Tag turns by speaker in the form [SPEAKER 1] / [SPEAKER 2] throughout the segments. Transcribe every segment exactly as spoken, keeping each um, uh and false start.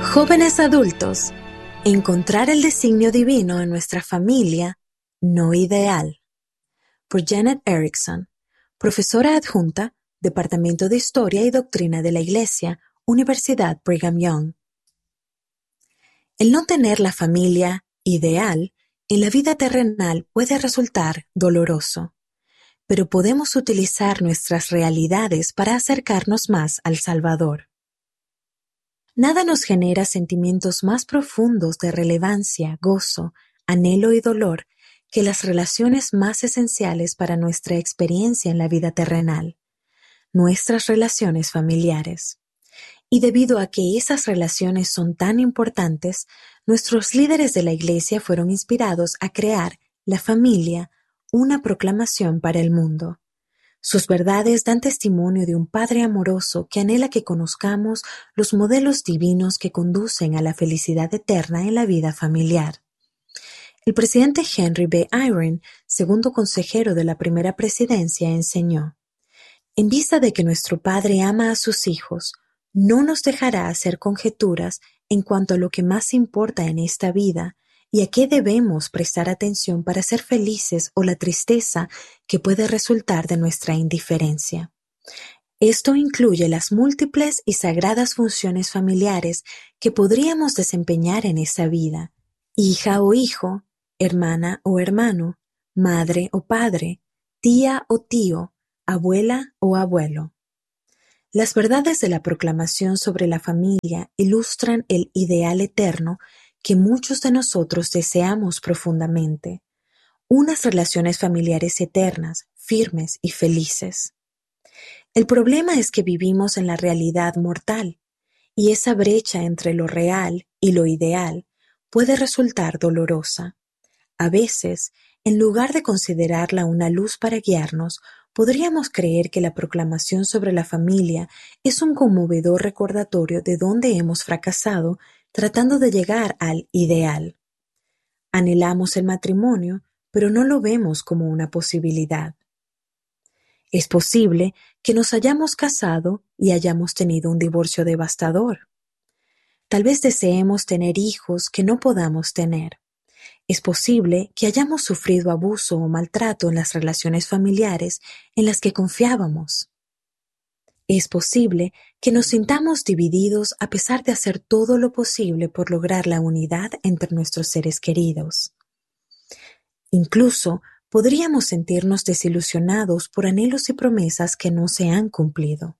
[SPEAKER 1] Jóvenes adultos, encontrar el designio divino en nuestra familia no ideal. Por Janet Erickson, profesora adjunta, Departamento de Historia y Doctrina de la Iglesia, Universidad Brigham Young. El no tener la familia ideal en la vida terrenal puede resultar doloroso, pero podemos utilizar nuestras realidades para acercarnos más al Salvador. Nada nos genera sentimientos más profundos de relevancia, gozo, anhelo y dolor que las relaciones más esenciales para nuestra experiencia en la vida terrenal, nuestras relaciones familiares. Y debido a que esas relaciones son tan importantes, nuestros líderes de la Iglesia fueron inspirados a crear la familia, una proclamación para el mundo. Sus verdades dan testimonio de un Padre amoroso que anhela que conozcamos los modelos divinos que conducen a la felicidad eterna en la vida familiar. El presidente Henry B. Eyring, segundo consejero de la primera presidencia, enseñó: en vista de que nuestro Padre ama a sus hijos, no nos dejará hacer conjeturas en cuanto a lo que más importa en esta vida y a qué debemos prestar atención para ser felices o la tristeza que puede resultar de nuestra indiferencia. Esto incluye las múltiples y sagradas funciones familiares que podríamos desempeñar en esta vida: hija o hijo, hermana o hermano, madre o padre, tía o tío, abuela o abuelo. Las verdades de la proclamación sobre la familia ilustran el ideal eterno que muchos de nosotros deseamos profundamente, unas relaciones familiares eternas, firmes y felices. El problema es que vivimos en la realidad mortal, y esa brecha entre lo real y lo ideal puede resultar dolorosa. A veces, en lugar de considerarla una luz para guiarnos, podríamos creer que la proclamación sobre la familia es un conmovedor recordatorio de dónde hemos fracasado tratando de llegar al ideal. Anhelamos el matrimonio, pero no lo vemos como una posibilidad. Es posible que nos hayamos casado y hayamos tenido un divorcio devastador. Tal vez deseemos tener hijos que no podamos tener. Es posible que hayamos sufrido abuso o maltrato en las relaciones familiares en las que confiábamos. Es posible que nos sintamos divididos a pesar de hacer todo lo posible por lograr la unidad entre nuestros seres queridos. Incluso podríamos sentirnos desilusionados por anhelos y promesas que no se han cumplido.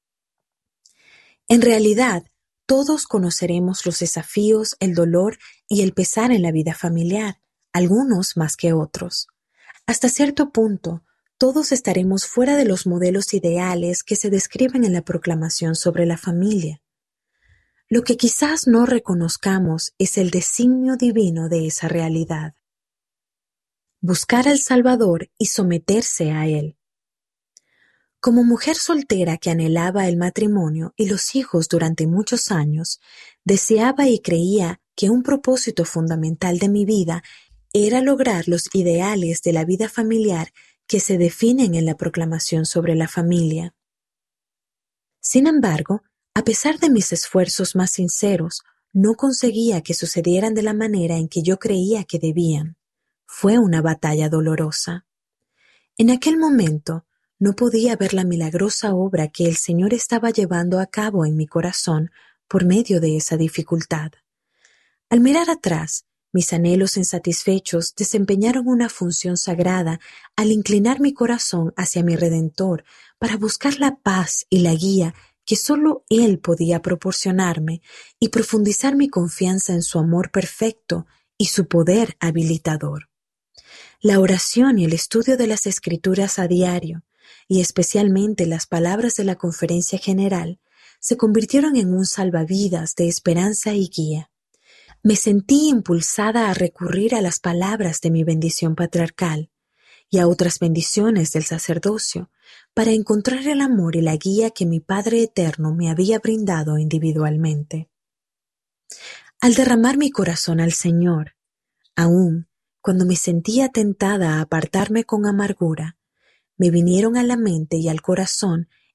[SPEAKER 1] En realidad, todos conoceremos los desafíos, el dolor y el pesar en la vida familiar, algunos más que otros. Hasta cierto punto, todos estaremos fuera de los modelos ideales que se describen en la proclamación sobre la familia. Lo que quizás no reconozcamos es el designio divino de esa realidad. Buscar al Salvador y someterse a Él. Como mujer soltera que anhelaba el matrimonio y los hijos durante muchos años, deseaba y creía que un propósito fundamental de mi vida era lograr los ideales de la vida familiar que se definen en la proclamación sobre la familia. Sin embargo, a pesar de mis esfuerzos más sinceros, no conseguía que sucedieran de la manera en que yo creía que debían. Fue una batalla dolorosa. En aquel momento, no podía ver la milagrosa obra que el Señor estaba llevando a cabo en mi corazón por medio de esa dificultad. Al mirar atrás, mis anhelos insatisfechos desempeñaron una función sagrada al inclinar mi corazón hacia mi Redentor para buscar la paz y la guía que solo Él podía proporcionarme y profundizar mi confianza en su amor perfecto y su poder habilitador. La oración y el estudio de las Escrituras a diario, y especialmente las palabras de la Conferencia General, se convirtieron en un salvavidas de esperanza y guía. Me sentí impulsada a recurrir a las palabras de mi bendición patriarcal y a otras bendiciones del sacerdocio para encontrar el amor y la guía que mi Padre Eterno me había brindado individualmente. Al derramar mi corazón al Señor, aún cuando me sentía tentada a apartarme con amargura, me vinieron a la mente y al corazón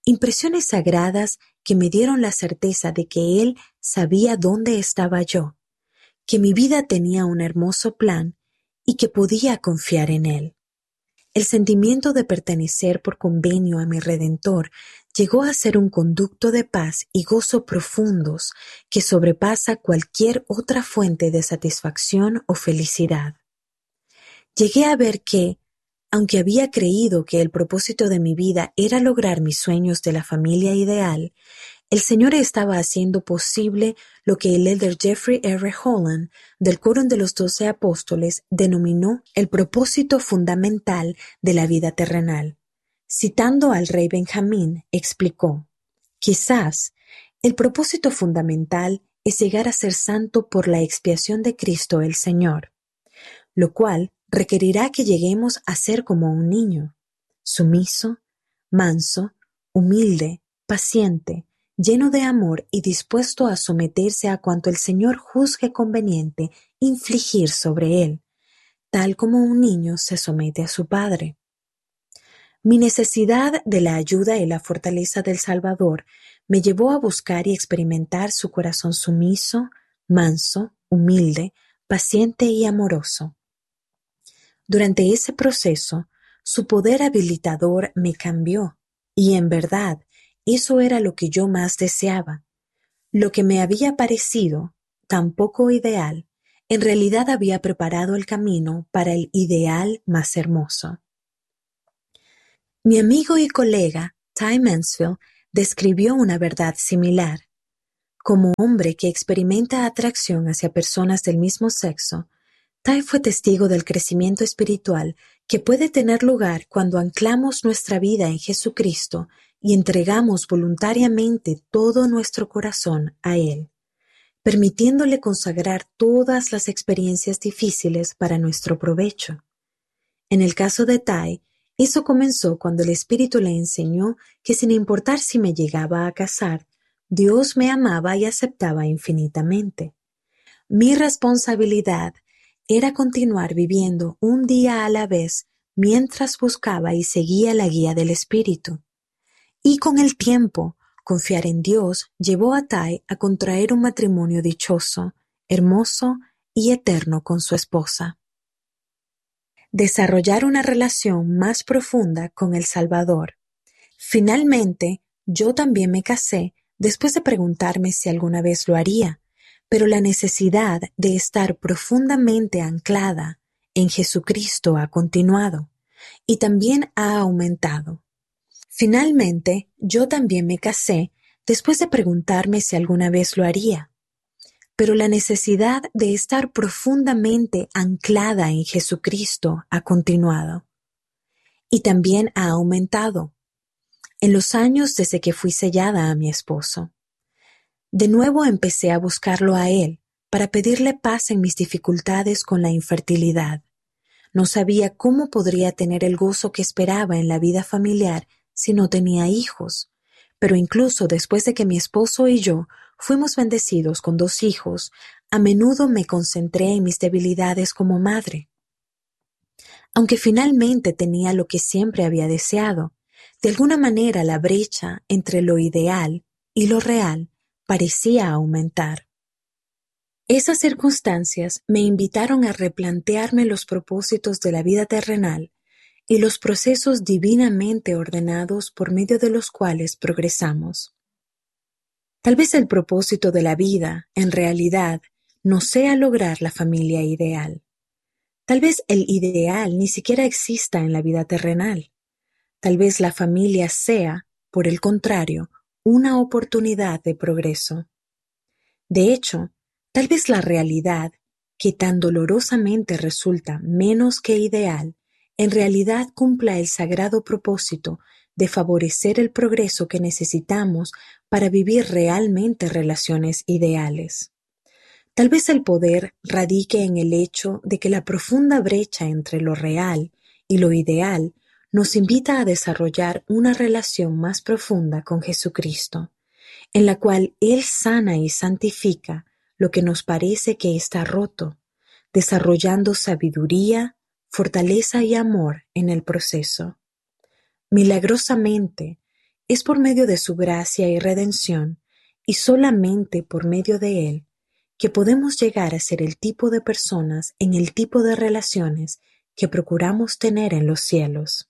[SPEAKER 1] impresiones sagradas que me dieron la certeza de que Él sabía dónde estaba yo, que mi vida tenía un hermoso plan y que podía confiar en Él. El sentimiento de pertenecer por convenio a mi Redentor llegó a ser un conducto de paz y gozo profundos que sobrepasa cualquier otra fuente de satisfacción o felicidad. Llegué a ver que, aunque había creído que el propósito de mi vida era lograr mis sueños de la familia ideal, el Señor estaba haciendo posible lo que el elder Jeffrey R. Holland del Quórum de los Doce Apóstoles denominó el propósito fundamental de la vida terrenal. Citando al rey Benjamín, explicó: «Quizás el propósito fundamental es llegar a ser santo por la expiación de Cristo el Señor, lo cual requerirá que lleguemos a ser como un niño, sumiso, manso, humilde, paciente, lleno de amor y dispuesto a someterse a cuanto el Señor juzgue conveniente infligir sobre él, tal como un niño se somete a su padre». Mi necesidad de la ayuda y la fortaleza del Salvador me llevó a buscar y experimentar su corazón sumiso, manso, humilde, paciente y amoroso. Durante ese proceso, su poder habilitador me cambió, y en verdad, eso era lo que yo más deseaba. Lo que me había parecido tan poco ideal, en realidad había preparado el camino para el ideal más hermoso. Mi amigo y colega, Ty Mansfield, describió una verdad similar. Como hombre que experimenta atracción hacia personas del mismo sexo, Ty fue testigo del crecimiento espiritual que puede tener lugar cuando anclamos nuestra vida en Jesucristo y entregamos voluntariamente todo nuestro corazón a Él, permitiéndole consagrar todas las experiencias difíciles para nuestro provecho. En el caso de Ty, eso comenzó cuando el Espíritu le enseñó que sin importar si me llegaba a casar, Dios me amaba y aceptaba infinitamente. Mi responsabilidad era continuar viviendo un día a la vez mientras buscaba y seguía la guía del Espíritu. Y con el tiempo, confiar en Dios llevó a Ty a contraer un matrimonio dichoso, hermoso y eterno con su esposa. Desarrollar una relación más profunda con el Salvador. Finalmente, yo también me casé después de preguntarme si alguna vez lo haría, pero la necesidad de estar profundamente anclada en Jesucristo ha continuado y también ha aumentado. Finalmente, yo también me casé después de preguntarme si alguna vez lo haría, pero la necesidad de estar profundamente anclada en Jesucristo ha continuado y también ha aumentado en los años desde que fui sellada a mi esposo. De nuevo empecé a buscarlo a Él para pedirle paz en mis dificultades con la infertilidad. No sabía cómo podría tener el gozo que esperaba en la vida familiar si no tenía hijos, pero incluso después de que mi esposo y yo fuimos bendecidos con dos hijos, a menudo me concentré en mis debilidades como madre. Aunque finalmente tenía lo que siempre había deseado, de alguna manera la brecha entre lo ideal y lo real parecía aumentar. Esas circunstancias me invitaron a replantearme los propósitos de la vida terrenal y los procesos divinamente ordenados por medio de los cuales progresamos. Tal vez el propósito de la vida, en realidad, no sea lograr la familia ideal. Tal vez el ideal ni siquiera exista en la vida terrenal. Tal vez la familia sea, por el contrario, una oportunidad de progreso. De hecho, tal vez la realidad, que tan dolorosamente resulta menos que ideal, en realidad cumpla el sagrado propósito de favorecer el progreso que necesitamos para vivir realmente relaciones ideales. Tal vez el poder radique en el hecho de que la profunda brecha entre lo real y lo ideal nos invita a desarrollar una relación más profunda con Jesucristo, en la cual Él sana y santifica lo que nos parece que está roto, desarrollando sabiduría, fortaleza y amor en el proceso. Milagrosamente, es por medio de su gracia y redención, y solamente por medio de Él, que podemos llegar a ser el tipo de personas en el tipo de relaciones que procuramos tener en los cielos.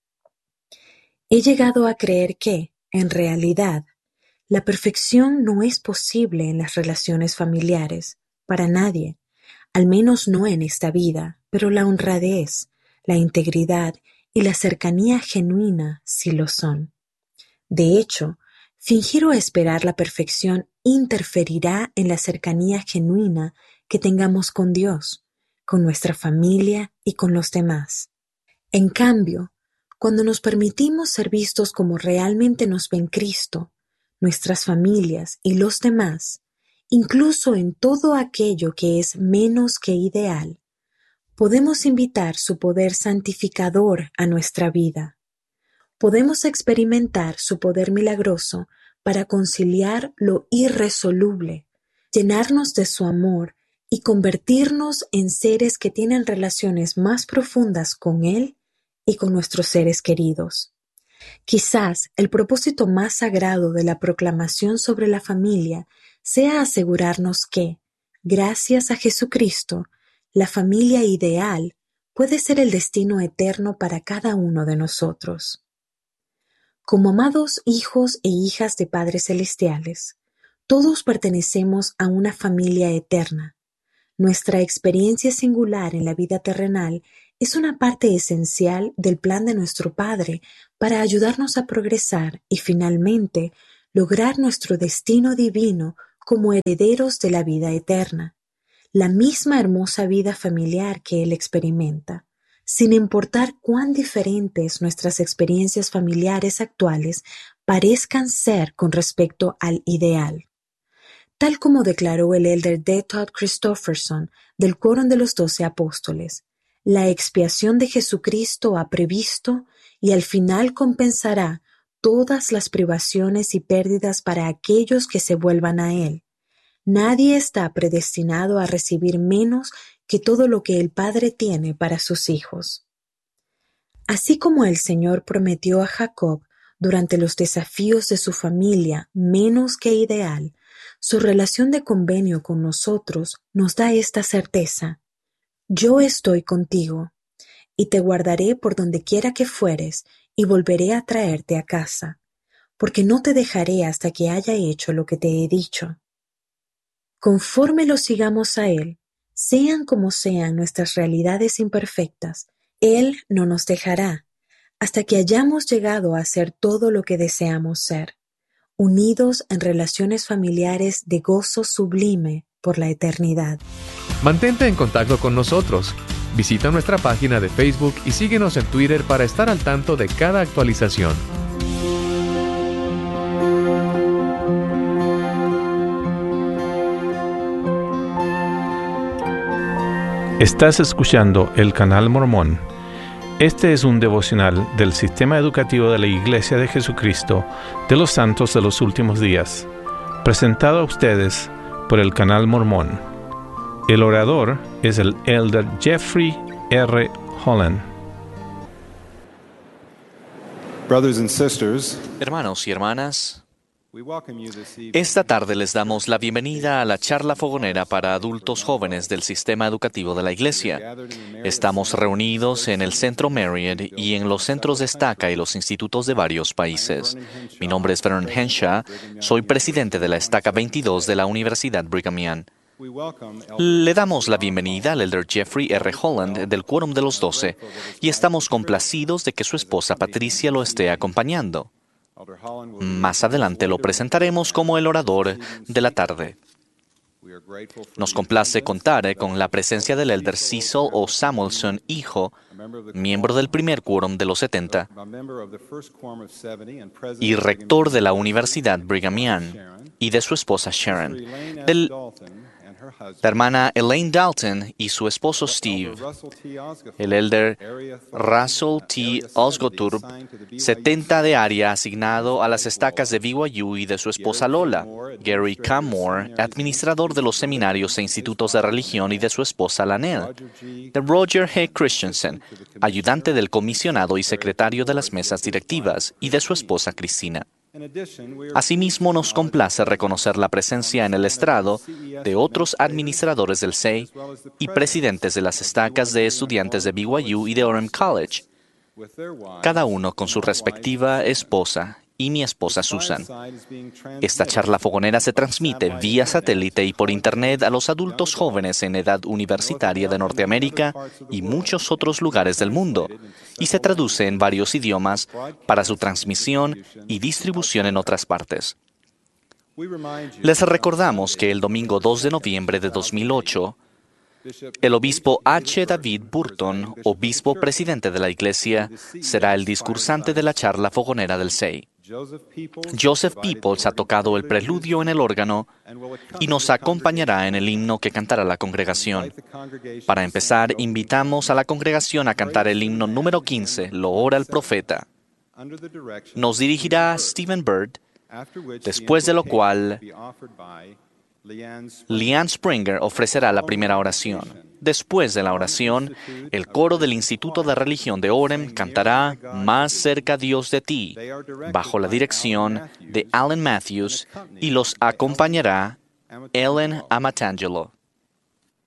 [SPEAKER 1] He llegado a creer que, en realidad, la perfección no es posible en las relaciones familiares, para nadie, al menos no en esta vida, pero la honradez, la integridad y la cercanía genuina sí lo son. De hecho, fingir o esperar la perfección interferirá en la cercanía genuina que tengamos con Dios, con nuestra familia y con los demás. En cambio, cuando nos permitimos ser vistos como realmente nos ven Cristo, nuestras familias y los demás, incluso en todo aquello que es menos que ideal, podemos invitar su poder santificador a nuestra vida. Podemos experimentar su poder milagroso para conciliar lo irresoluble, llenarnos de su amor y convertirnos en seres que tienen relaciones más profundas con Él y con nuestros seres queridos. Quizás el propósito más sagrado de la proclamación sobre la familia sea asegurarnos que, gracias a Jesucristo, la familia ideal puede ser el destino eterno para cada uno de nosotros. Como amados hijos e hijas de Padres Celestiales, todos pertenecemos a una familia eterna. Nuestra experiencia singular en la vida terrenal es una parte esencial del plan de nuestro Padre para ayudarnos a progresar y finalmente lograr nuestro destino divino como herederos de la vida eterna, la misma hermosa vida familiar que Él experimenta, sin importar cuán diferentes nuestras experiencias familiares actuales parezcan ser con respecto al ideal. Tal como declaró el elder D. Todd Christofferson del Quórum de los Doce Apóstoles, la expiación de Jesucristo ha previsto y al final compensará todas las privaciones y pérdidas para aquellos que se vuelvan a Él. Nadie está predestinado a recibir menos que todo lo que el Padre tiene para sus hijos. Así como el Señor prometió a Jacob durante los desafíos de su familia menos que ideal, su relación de convenio con nosotros nos da esta certeza: yo estoy contigo, y te guardaré por donde quiera que fueres, y volveré a traerte a casa, porque no te dejaré hasta que haya hecho lo que te he dicho. Conforme lo sigamos a Él, sean como sean nuestras realidades imperfectas, Él no nos dejará, hasta que hayamos llegado a ser todo lo que deseamos ser, unidos en relaciones familiares de gozo sublime por la eternidad.
[SPEAKER 2] Mantente en contacto con nosotros. Visita nuestra página de Facebook y síguenos en Twitter para estar al tanto de cada actualización.
[SPEAKER 3] Estás escuchando el Canal Mormón. Este es un devocional del Sistema Educativo de la Iglesia de Jesucristo de los Santos de los Últimos Días, presentado a ustedes por el Canal Mormón. El orador es el elder Jeffrey R. Holland.
[SPEAKER 4] Brothers and sisters,
[SPEAKER 5] Hermanos y hermanas, esta tarde les damos la bienvenida a la charla fogonera para adultos jóvenes del Sistema Educativo de la Iglesia. Estamos reunidos en el Centro Marriott y en los centros de Estaca y los institutos de varios países. Mi nombre es Vernon Henshaw, soy presidente de la Estaca veintidós de la Universidad Brigham Young. Le damos la bienvenida al elder Jeffrey R. Holland del Quórum de los Doce y estamos complacidos de que su esposa Patricia lo esté acompañando. Más adelante lo presentaremos como el orador de la tarde. Nos complace contar con la presencia del elder Cecil O. Samuelson, hijo, miembro del primer quórum de los setenta y rector de la Universidad Brigham Young, y de su esposa Sharon, del la hermana Elaine Dalton y su esposo Steve, el elder Russell T. Osgoturb, setenta de área asignado a las estacas de B Y U y de su esposa Lola, Gary Cammore, administrador de los seminarios e institutos de religión y de su esposa Lanelle, de Roger G. Christensen, ayudante del comisionado y secretario de las mesas directivas, y de su esposa Cristina. Asimismo, nos complace reconocer la presencia en el estrado de otros administradores del S E I y presidentes de las estacas de estudiantes de B Y U y de Orem College, cada uno con su respectiva esposa y mi esposa Susan. Esta charla fogonera se transmite vía satélite y por Internet a los adultos jóvenes en edad universitaria de Norteamérica y muchos otros lugares del mundo, y se traduce en varios idiomas para su transmisión y distribución en otras partes. Les recordamos que el domingo dos de noviembre de dos mil ocho, el obispo H. David Burton, obispo presidente de la Iglesia, será el discursante de la charla fogonera del S E I. Joseph Peoples ha tocado el preludio en el órgano y nos acompañará en el himno que cantará la congregación. Para empezar, invitamos a la congregación a cantar el himno número quince, Lo ora el profeta. Nos dirigirá Stephen Bird, después de lo cual Leanne Springer ofrecerá la primera oración. Después de la oración, el coro del Instituto de Religión de Orem cantará Más cerca Dios de ti, bajo la dirección de Alan Matthews, y los acompañará Ellen Amatangelo.